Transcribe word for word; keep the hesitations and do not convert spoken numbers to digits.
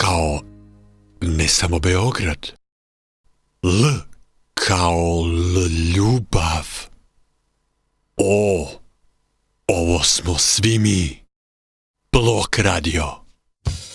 kao ne samo Beograd. L kao l ljubav. O, ovo smo svi mi. Blok radio.